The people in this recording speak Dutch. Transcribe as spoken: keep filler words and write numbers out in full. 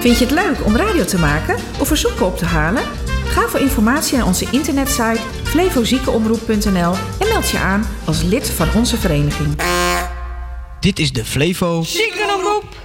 Vind je het leuk om radio te maken of verzoeken op te halen? Ga voor informatie naar onze internetsite flevoziekenomroep punt n l en meld je aan als lid van onze vereniging. Dit is de Flevo Ziekenomroep.